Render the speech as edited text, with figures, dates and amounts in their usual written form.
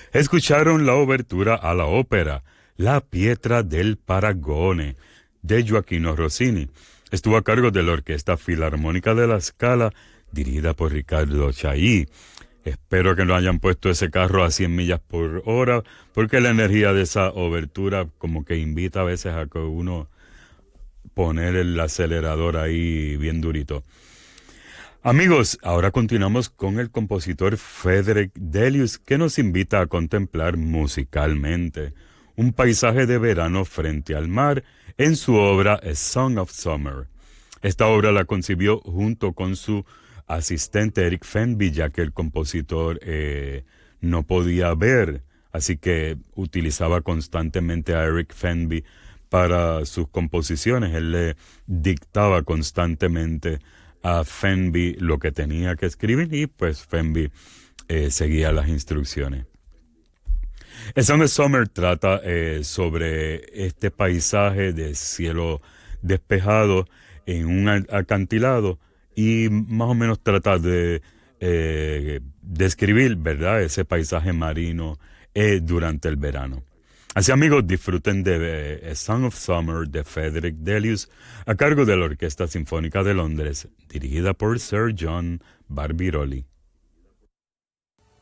Escucharon la obertura a la ópera La Pietra del Paragone de Gioachino Rossini. Estuvo a cargo de la Orquesta Filarmónica de la Scala, dirigida por Riccardo Chailly. Espero que no hayan puesto ese carro a 100 millas por hora, porque la energía de esa obertura como que invita a veces a que uno poner el acelerador ahí bien durito. Amigos, ahora continuamos con el compositor Frederick Delius, que nos invita a contemplar musicalmente un paisaje de verano frente al mar en su obra A Song of Summer. Esta obra la concibió junto con su asistente Eric Fenby, ya que el compositor no podía ver, así que utilizaba constantemente a Eric Fenby para sus composiciones. Él le dictaba constantemente a Fenby lo que tenía que escribir y pues Fenby seguía las instrucciones. A Song of Summer trata sobre este paisaje de cielo despejado en un acantilado y más o menos trata de describir, ¿verdad?, ese paisaje marino durante el verano. Así, amigos, disfruten de A Song of Summer de Frederick Delius a cargo de la Orquesta Sinfónica de Londres, dirigida por Sir John Barbirolli.